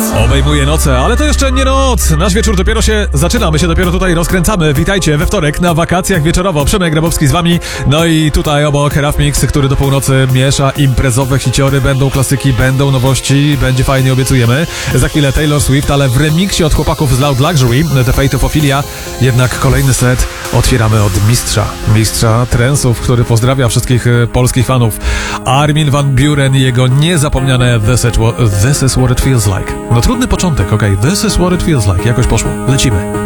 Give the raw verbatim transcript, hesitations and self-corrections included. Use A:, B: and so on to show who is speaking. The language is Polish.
A: Obejmuje noce, ale to jeszcze nie noc. Nasz wieczór dopiero się zaczyna, my się dopiero tutaj rozkręcamy. Witajcie we wtorek na wakacjach wieczorowo. Przemek Grabowski z wami. No i tutaj obok Raf Mix, który do północy miesza imprezowe hiciory. Będą klasyki, będą nowości, będzie fajnie, obiecujemy. Za chwilę Taylor Swift, ale w remiksie od chłopaków z Loud Luxury, The Fate of Ophelia. Jednak kolejny set otwieramy od mistrza. Mistrza trensów, który pozdrawia wszystkich polskich fanów. Armin van Buuren i jego niezapomniane This is, what, this is what it feels like. No trudny początek, okej. Okay. This is what it feels like. Jakoś poszło. Lecimy.